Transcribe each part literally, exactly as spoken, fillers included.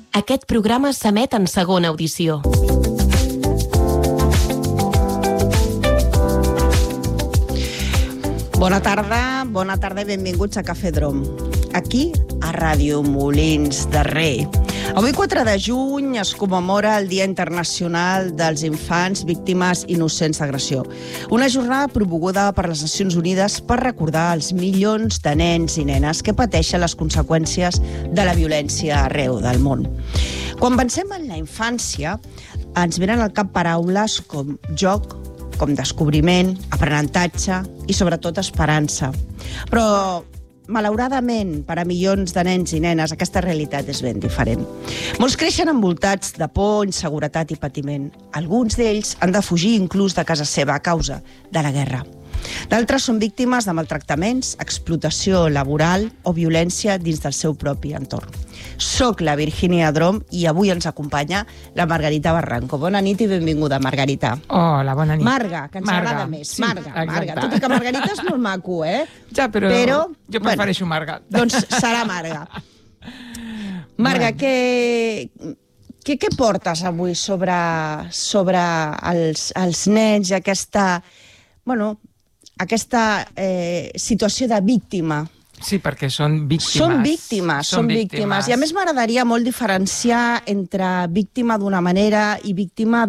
Aquest programa s'emet en segona audició. Bona tarda, bona tarda i benvinguts a Cafè Drom, aquí a Ràdio Molins de Rei. Avui, quatre de juny, es commemora el Dia Internacional dels Infants Víctimes Innocents d'Agressió. Una jornada promoguda per les Nacions Unides per recordar els milions de nens i nenes que pateixen les conseqüències de la violència arreu del món. Quan pensem en la infància, ens venen al cap paraules com joc, com descobriment, aprenentatge i, sobretot, esperança. Però, malauradament, per a milions de nens i nenes, aquesta realitat és ben diferent. Molts creixen envoltats de por, inseguretat i patiment. Alguns d'ells han de fugir inclús de casa seva a causa de la guerra. D'altres són víctimes de maltractaments, explotació laboral o violència dins del seu propi entorn. Soc la Virgínia Drom i avui ens acompanya la Margarita Barranco. Bona nit i benvinguda, Margarita. Hola, bona nit. Marga, que ens Marga. agrada més. Sí, Marga, exacte. Marga. Tot i que Margarita és molt maco, eh? Ja, però, però jo prefereixo bueno, Marga. Doncs serà Marga. Marga, bueno. què, què, què portes avui sobre, sobre els, els nens i aquesta, bueno, aquesta eh, situació de víctima? Sí, perquè són víctimes. Són víctimes, són, són víctimes. víctimes. I a més m'agradaria molt diferenciar entre víctima d'una manera i víctima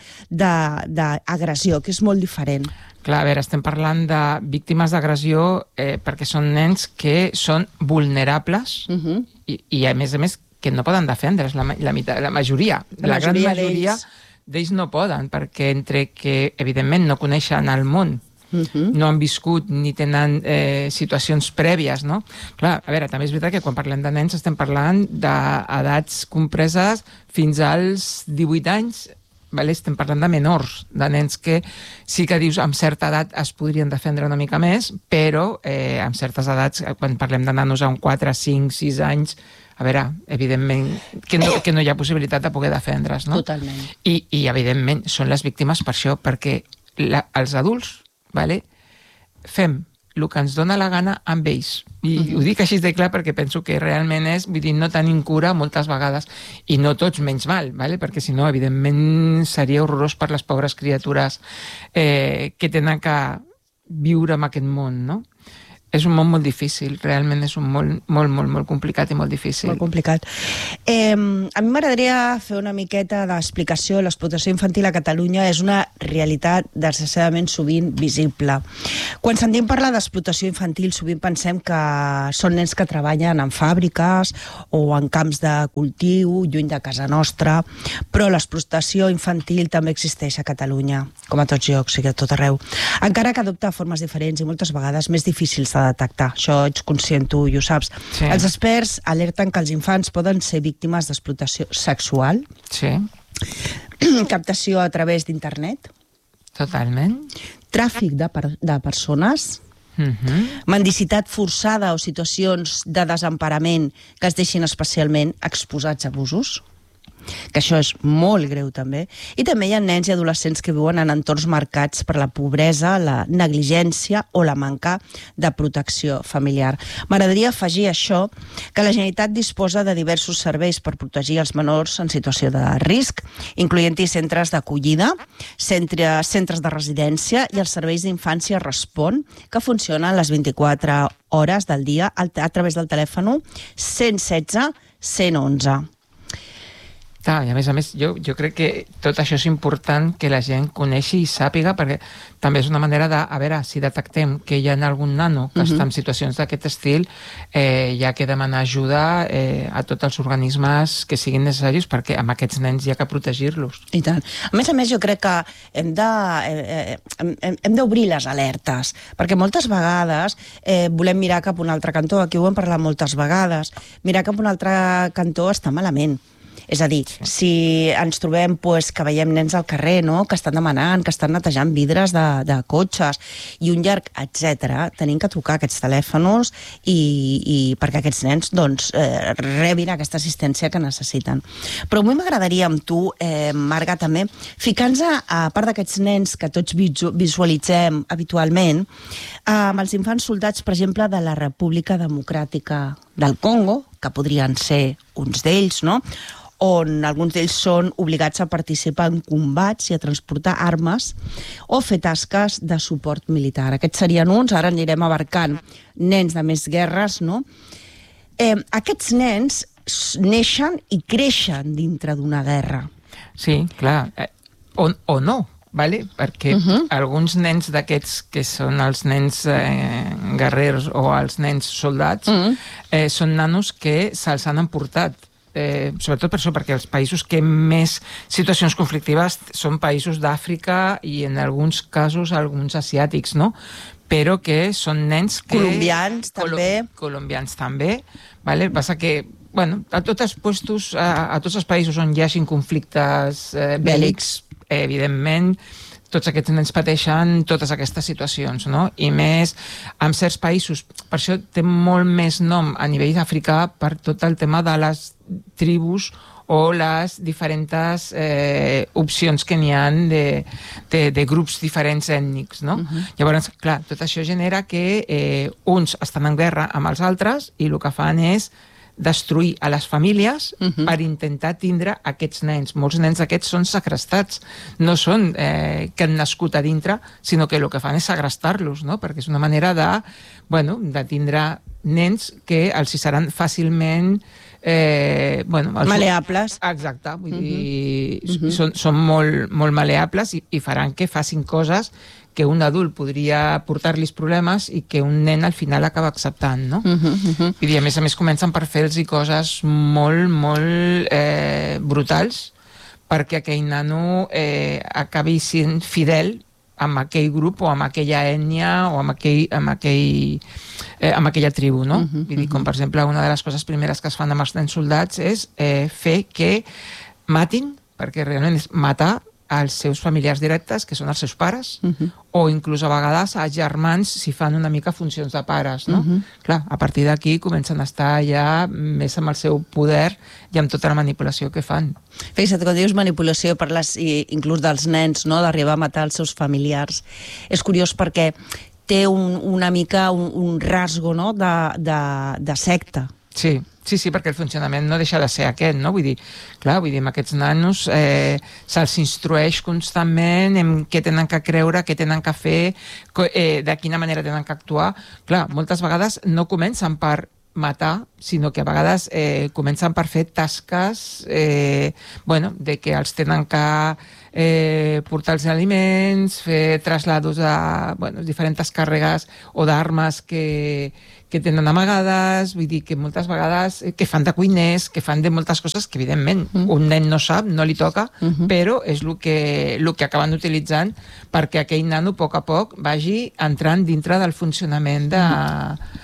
d'agressió, que és molt diferent. Clar, a veure, estem parlant de víctimes d'agressió eh, perquè són nens que són vulnerables uh-huh. i, i, a més a més, que no poden defendre's. La, la, la majoria, la, la gran majoria d'ells no poden, perquè entre que, evidentment, no coneixen el món, Uh-huh. no han viscut ni tenen eh, situacions prèvies, no? Clar, a veure, també és veritat que quan parlem de nens estem parlant d'edats compreses fins als divuit anys, vale? Estem parlant de menors, de nens que sí que dius amb certa edat es podrien defendre una mica més, però eh, amb certes edats, quan parlem de nanos amb quatre, cinc, sis anys, a veure, evidentment, que no, que no hi ha possibilitat de poder defendre's, no? Totalment. I, i evidentment, són les víctimes per això, perquè la, els adults Vale? fem el que ens dona la gana amb ells. I uh-huh. ho dic així de clar perquè penso que realment és, vull dir, no tenim cura moltes vegades, i no tots menys mal, vale? Perquè si no, evidentment, seria horrorós per les pobres criatures eh, que tenen que viure en aquest món, no? És un món molt difícil, realment és un món molt, molt, molt complicat i molt difícil. Molt complicat. Eh, a mi m'agradaria fer una miqueta d'explicació. L'explotació infantil a Catalunya és una realitat desgraciadament sovint visible. Quan sentim parlar d'explotació infantil, sovint pensem que són nens que treballen en fàbriques o en camps de cultiu, lluny de casa nostra, però l'explotació infantil també existeix a Catalunya, com a tots llocs, i a tot arreu. Encara que adopta formes diferents i moltes vegades més difícils de detectar. Això ets conscient, tu i ho saps. Sí. Els experts alerten que els infants poden ser víctimes d'explotació sexual, sí. captació a través d'internet, totalment, tràfic de, per, de persones, uh-huh. mendicitat forçada o situacions de desemparament que es deixin especialment exposats a abusos, que això és molt greu també, i també hi ha nens i adolescents que viuen en entorns marcats per la pobresa, la negligència o la manca de protecció familiar. M'agradaria afegir això, que la Generalitat disposa de diversos serveis per protegir els menors en situació de risc, incloent-hi centres d'acollida, centre, centres de residència i els serveis d'infància Respon, que funcionen les vint-i-quatre hores del dia a través del telèfon cent setze cent onze. Ah, i a més a més, jo, jo crec que tot això és important que la gent coneixi i sàpiga, perquè també és una manera de, a veure, si detectem que hi ha algun nano que uh-huh. està en situacions d'aquest estil, eh, hi ha que demanar ajuda eh, a tots els organismes que siguin necessaris, perquè amb aquests nens hi ha que protegir-los. I tant. A més a més, jo crec que hem de, eh, hem, hem d'obrir les alertes, perquè moltes vegades eh, volem mirar cap a un altre cantó, aquí ho hem parlat moltes vegades, mirar cap a un altre cantó està malament. És a dir, si ens trobem pues, que veiem nens al carrer, no?, que estan demanant, que estan netejant vidres de, de cotxes i un llarg, etcètera, tenim que trucar aquests telèfons i, i perquè aquests nens doncs, eh, rebin aquesta assistència que necessiten. Però a mi m'agradaria amb tu, eh, Marga, també, ficar-nos a, a part d'aquests nens que tots visualitzem habitualment, eh, amb els infants soldats, per exemple, de la República Democràtica del Congo, que podrien ser uns d'ells, no?, on alguns d'ells són obligats a participar en combats i a transportar armes o fer tasques de suport militar. Aquests serien uns, ara anirem abarcant nens de més guerres, no? Eh, aquests nens neixen i creixen dintre d'una guerra. Sí, clar. Eh, o, o no. Vale? Perquè uh-huh. alguns nens d'aquests que són els nens eh, guerrers o els nens soldats uh-huh. eh, són nanos que se'ls han emportat. Eh, sobretot per això, perquè els països que més situacions conflictives són països d'Àfrica i en alguns casos alguns asiàtics, no? Però que són nens que... Colombians Colo també. Colombians també. Vale? Passa que bueno, a tots els puestos, a, a tots els països on hi hagin conflictes eh, bèl·lics, evidentment, tots aquests nens pateixen totes aquestes situacions, no? I més en certs països. Per això té molt més nom a nivell africà per tot el tema de les tribus o les diferents eh, opcions que n'hi ha de, de, de grups diferents ètnics, no? Uh-huh. Llavors, clar, tot això genera que eh, uns estan en guerra amb els altres i el que fan és destruir a les famílies uh-huh. per intentar tindre aquests nens. Molts nens d'aquests són segrestats. No són eh, que han nascut a dintre, sinó que el que fan és segrestar-los, no? Perquè és una manera de, bueno, de tindre nens que els hi seran fàcilment eh, bueno, els... maleables. Exacte, vull uh-huh. dir, uh-huh. són, són molt, molt maleables i, i faran que facin coses que un adult podria portar-los problemes i que un nen al final acaba acceptant, no? Uh-huh, uh-huh. I a més a més comencen per fer-los coses molt, molt eh, brutals perquè aquell nano eh, acabi sent fidel amb aquell grup o amb aquella ètnia o amb, aquell, amb, aquell, eh, amb aquella tribu, no? Uh-huh, Vull dir, com per exemple, una de les coses primeres que es fan amb els nens soldats és eh, fer que matin, perquè realment és matar als seus familiars directes, que són els seus pares, uh-huh. o inclús a vegades a germans si fan una mica funcions de pares, no? Uh-huh. Clar, a partir d'aquí comencen a estar ja més amb el seu poder i amb tota la manipulació que fan. Fixa't, quan dius manipulació, parles i, inclús dels nens, no?, d'arribar a matar els seus familiars. És curiós perquè té un, una mica un, un rasgo, no?, de, de, de secta. Sí, sí, sí, perquè el funcionament no deixa de ser aquest, no? Vull dir, clar, vull dir, amb aquests nanos eh, se'ls instrueix constantment en què tenen que creure, què tenen que fer, eh, de quina manera tenen que actuar. Clar, moltes vegades no comencen per matar, sinó que a vegades eh, comencen per fer tasques eh, bueno, de que els tenen que eh, portar els aliments, fer traslados a bueno, diferents càrregues o d'armes que, que tenen amagades, vull dir que moltes vegades eh, que fan de cuiners, que fan de moltes coses que evidentment mm. un nen no sap, no li toca, mm-hmm. però és el que, el que acaben utilitzant perquè aquell nano a poc a poc vagi entrant dintre del funcionament de... Mm.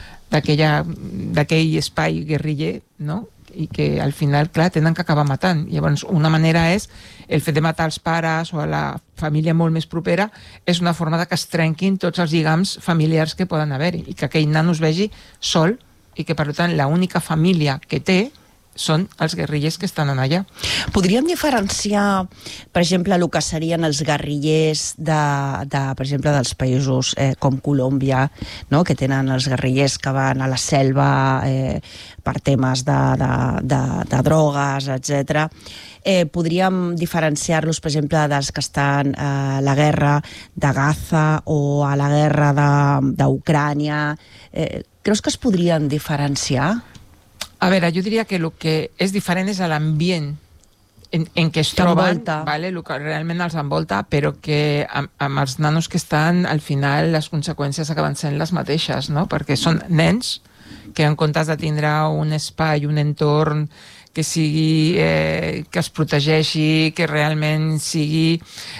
d'aquell espai guerriller, no? I que al final, clar, tenen que acabar matant. Llavors, una manera és el fet de matar els pares o a la família molt més propera és una forma de que es trenquin tots els lligams familiars que poden haver-hi i que aquell nano es vegi sol i que, per tant, l'única família que té són els guerrillers que estan allà. Podríem diferenciar, per exemple, el que serien els guerrillers de, de per exemple, dels països eh, com Colòmbia, no?, que tenen els guerrillers que van a la selva eh, per temes de, de, de, de drogues, etcètera. Eh, podríem diferenciar-los, per exemple, dels que estan a la guerra de Gaza o a la guerra d'Ucrània. Eh, creus que es podrien diferenciar? A veure, jo diria que el que és diferent és l'ambient en, en què es troben, vale? El que realment els envolta, però que amb, amb els nanos que estan, al final les conseqüències acaben sent les mateixes, no? Perquè són nens que en comptes de tindre un espai, un entorn que sigui, eh, que es protegeixi, que realment sigui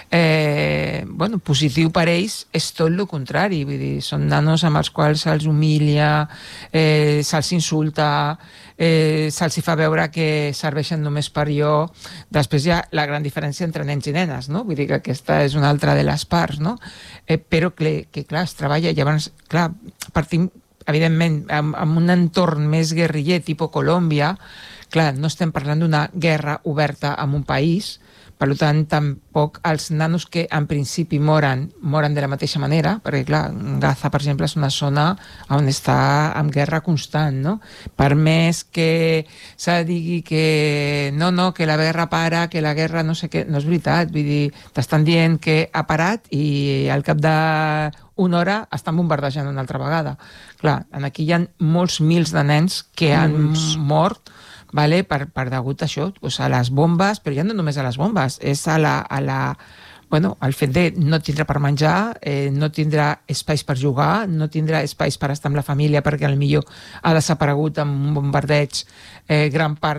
eh, bueno, positiu per ells, és tot el contrari. Vull dir, són nanos amb els quals se'ls humilia, eh, se'ls insulta, eh, se'ls fa veure que serveixen només per allò. Després hi ha la gran diferència entre nens i nenes, no? Vull dir que aquesta és una altra de les parts, no? Eh, però que, que, clar, es treballa. Llavors, clar, partim, evidentment, amb, amb un entorn més guerriller, tipus Colòmbia, clar, no estem parlant d'una guerra oberta en un país, per tant, tampoc els nanos que en principi moren, moren de la mateixa manera, perquè clar, Gaza, per exemple, és una zona on està en guerra constant, no? Per més que se digui que no, no, que la guerra para, que la guerra no sé què, no és veritat, vull dir, t'estan dient que ha parat i al cap d'una hora estan bombardejant una altra vegada. Clar, aquí hi ha molts mils de nens que han mm. mort vale, per, per degut a això, pues a les bombes, però ja no només a les bombes, és a la, a la, bueno, al fet de no tindre per menjar, eh, no tindre espais per jugar, no tindre espais per estar amb la família perquè potser ha desaparegut amb un bombardeig eh, gran part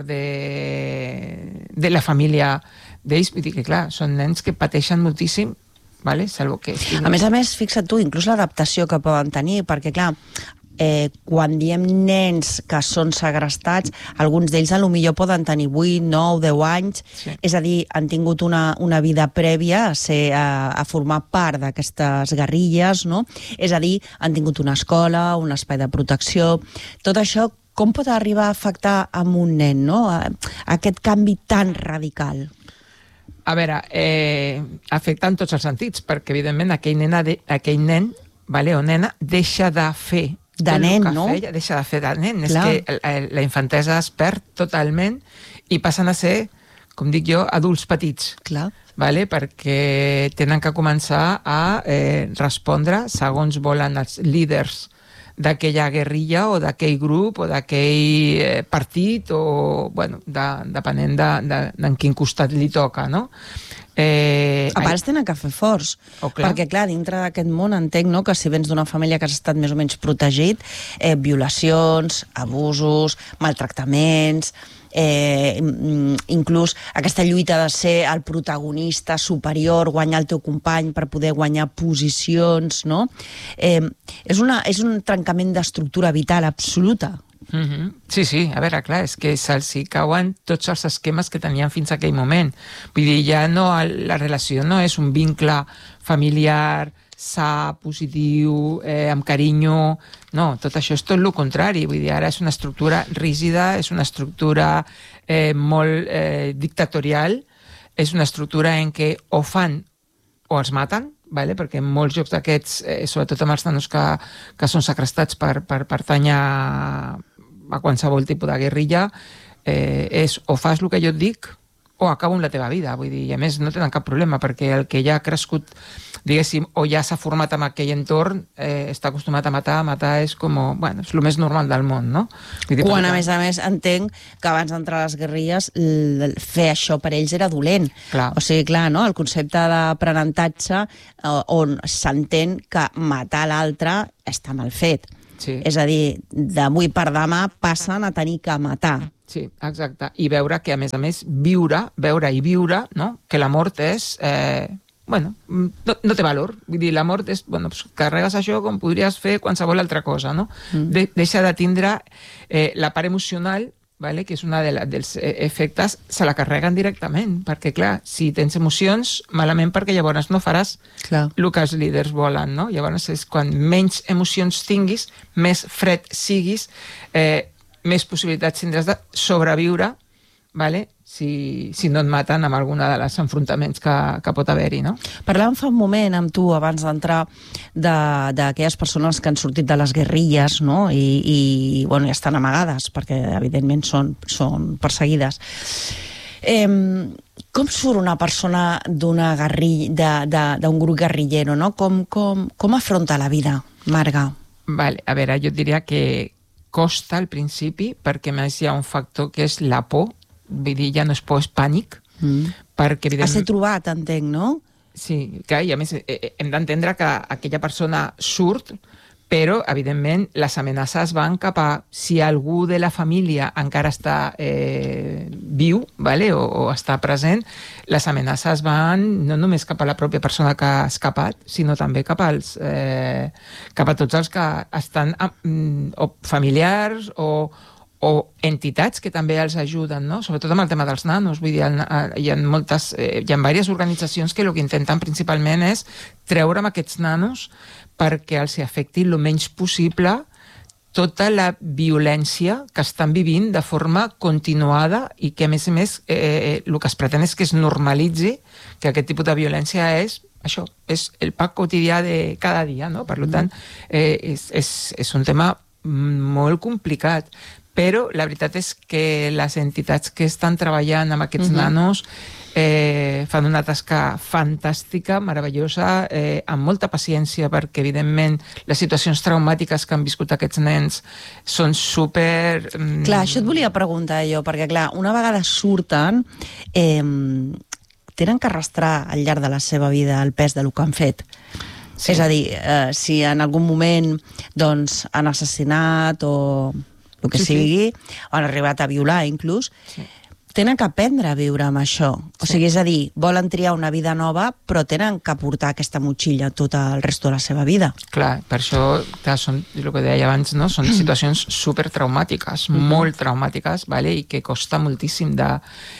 de, de la família d'ells. Vull dir que, clar, són nens que pateixen moltíssim, vale? Salvo que... A més a més, fixa't tu, inclús l'adaptació que poden tenir, perquè, clar, Eh, quan diem nens que són segrestats, alguns d'ells a lo millor poden tenir vuit, nou, deu anys, sí. És a dir, han tingut una, una vida prèvia a, ser, a, a formar part d'aquestes guerrilles, no? És a dir, han tingut una escola, un espai de protecció, tot això com pot arribar a afectar a un nen, no? A, a aquest canvi tan radical? A veure, eh, afecta en tots els sentits, perquè evidentment aquell, nena de, aquell nen vale, o nena deixa de fer de nen, no? Feia, deixa de fer de nen. Clar. És que la, la infantesa es perd totalment i passen a ser, com dic jo, adults petits. Clar. Vale? Perquè tenen que començar a eh, respondre segons volen els líders d'aquella guerrilla o d'aquell grup o d'aquell eh, partit o, bueno, de, depenent de, de, de en quin costat li toca, no? Eh, a part es tenen que fer forts, oh, clar. Perquè clar, dintre d'aquest món entenc, no?, que si vens d'una família que has estat més o menys protegit, eh, violacions, abusos, maltractaments, eh, inclús aquesta lluita de ser el protagonista superior, guanyar el teu company per poder guanyar posicions, no? Eh, és, una, és un trencament d'estructura vital absoluta. Mm-hmm. Sí, sí, a veure, clar, és que se'ls hi cauen tots els esquemes que tenien fins a aquell moment. Vull dir, ja no, la relació no és un vincle familiar, sa, positiu, eh, amb carinyo, no, tot això és tot el contrari, vull dir, ara és una estructura rígida, és una estructura eh, molt eh, dictatorial, és una estructura en què o fan o els maten, vale? Perquè en molts jocs d'aquests, eh, sobretot amb els nanos que, que són segrestats per, per pertànyer a qualsevol tipus de guerrilla, eh, és o fas el que jo et dic o acabo amb la teva vida, vull dir, i a més no tenen cap problema, perquè el que ja ha crescut, diguéssim, o ja s'ha format en aquell entorn, eh, està acostumat a matar, matar és com, bueno, és el més normal del món, no? Vull dir, quan, a més a més, entenc que abans d'entrar a les guerrilles, fer això per ells era dolent. Clar. O sigui, clar, no?, el concepte d'aprenentatge eh, on s'entén que matar l'altre està mal fet. Sí. És a dir, d'avui per demà passen a tenir que matar. Sí, exacte. I veure que, a més a més, viure, veure i viure, no?, que la mort és... Eh, bueno, no, no té valor. Vull dir, la mort és... Bueno, pues, carregues això com podries fer qualsevol altra cosa, no? Mm. De, deixa de tindre eh, la part emocional, vale? Que és un de la, dels efectes, se la carreguen directament, perquè, clar, si tens emocions, malament, perquè llavors no faràs clar. El que els líders volen, no? Llavors és quan menys emocions tinguis, més fred siguis, eh, més possibilitats tindràs de sobreviure, vale? si, si no et maten amb alguna de les enfrontaments que, que pot haver-hi, no? Parlàvem fa un moment amb tu, abans d'entrar, d'aquelles persones que han sortit de les guerrilles, no?, i, i, bueno, i estan amagades, perquè evidentment són, són perseguides. Eh, com surt una persona d'una guerrilla, d'un grup guerrillero, no? Com, com, com afronta la vida, Marga? Vale, a veure, jo diria que costa al principi, perquè més hi ha un factor que és la por. Vull dir, ja no és por, és pànic. Mm. Perquè, evidentment... Ha ser trobat, entenc, no? Sí, clar, i a més eh, hem d'entendre que aquella persona surt, però, evidentment, les amenaces van cap a si algú de la família encara està eh, viu, vale? o, o està present, les amenaces van no només cap a la pròpia persona que ha escapat, sinó també cap als eh, cap a tots els que estan eh, o familiars o o entitats que també els ajuden, no? Sobretot amb el tema dels nanos. Vull dir, hi ha moltes, eh, hi ha diverses organitzacions que el que intenten principalment és treure amb aquests nanos perquè els afecti el menys possible tota la violència que estan vivint de forma continuada i que, a més a més, eh, el que es pretén és que es normalitzi que aquest tipus de violència és això, és el pa quotidià de cada dia, no? Per tant, eh, és, és, és un tema molt complicat, però la veritat és que les entitats que estan treballant amb aquests uh-huh. nanos eh, fan una tasca fantàstica, meravellosa, eh, amb molta paciència, perquè evidentment les situacions traumàtiques que han viscut aquests nens són super... Mm... Clar, això et volia preguntar jo, perquè clar, una vegada surten, eh, tenen que arrastrar al llarg de la seva vida el pes del que han fet. Sí. És a dir, eh, si en algun moment doncs, han assassinat o el que sí, sigui, sí. o han arribat a violar inclús, sí. tenen que aprendre a viure amb això. O sí. sigui, és a dir, volen triar una vida nova, però tenen que portar aquesta motxilla tot el resto de la seva vida. Clar, per això, clar, són, el que deia abans, no? Són situacions supertraumàtiques, mm-hmm. molt traumàtiques, vale? I que costa moltíssim de...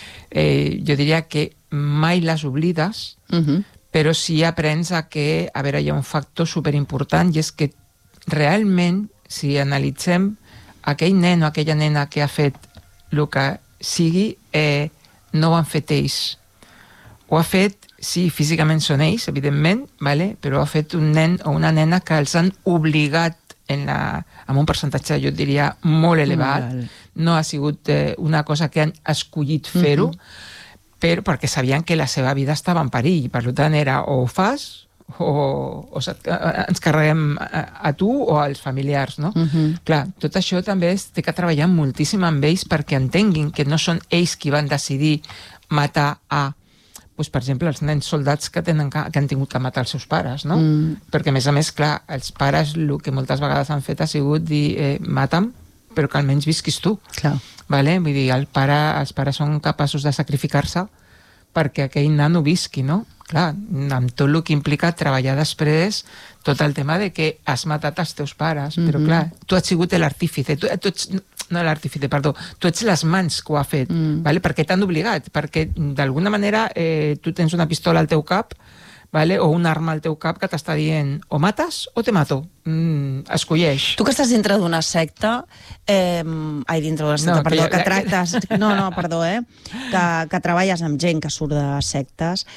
Eh, jo diria que mai les oblides, mm-hmm. però sí aprens a que, a veure, hi ha un factor superimportant, i és que realment, si analitzem aquell nen o aquella nena que ha fet el que sigui, eh, no ho han fet ells. Ho ha fet, sí, físicament són ells, evidentment, vale? Però ho ha fet un nen o una nena que els han obligat en la, amb un percentatge, jo diria, molt elevat. Mm, no ha sigut eh, una cosa que han escollit fer-ho, mm-hmm. però perquè sabien que la seva vida estava en perill. Per tant, era o ho fas o, o ens carreguem a, a tu o als familiars, no? Uh-huh. Clar, tot això també es té que treballar moltíssim amb ells perquè entenguin que no són ells qui van decidir matar a, doncs, per exemple, els nens soldats que, tenen, que han tingut que matar els seus pares, no? Mm. Perquè, a més a més, clar, els pares el que moltes vegades han fet ha sigut dir, eh, mata'm, però que almenys visquis tu. Clar. Vale? Vull dir, el pare, els pares són capaços de sacrificar-se perquè aquell nano visqui, no? Clar, amb tot el que implica treballar després tot el tema de que has matat els teus pares, mm-hmm. però clar, tu has sigut l'artífice, tu, tu ets, no l'artífice, perdó, tu ets les mans que ho ha fet, mm. vale? Perquè t'han obligat, perquè d'alguna manera eh, tu tens una pistola al teu cap, vale? O un arma al teu cap que t'està dient o mates o te mato, mm, escolleix. Tu que estàs dintre d'una secta, eh, ai, dintre d'una secta, no, perdó, que, que tractes, no, no, perdó, eh, que, que treballes amb gent que surt de sectes,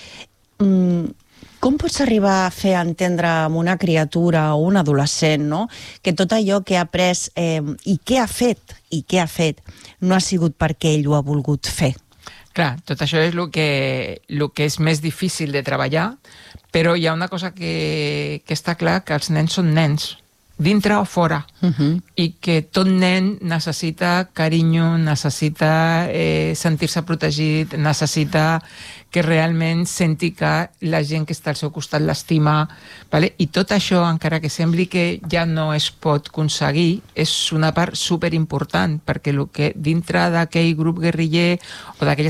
com pots arribar a fer entendre a una criatura o un adolescent, no? Que tot allò que ha après eh, i què ha fet i què ha fet no ha sigut perquè ell ho ha volgut fer? Clar, tot això és el que, el que és més difícil de treballar, però hi ha una cosa que, que està clar, que els nens són nens, dintre o fora, uh-huh. i que tot nen necessita carinyo, necessita eh, sentir-se protegit, necessita que realment senti que la gent que està al seu costat l'estima, vale? I tot això, encara que sembli que ja no es pot aconseguir, és una part superimportant, perquè el que dintre d'aquell grup guerriller o d'aquelles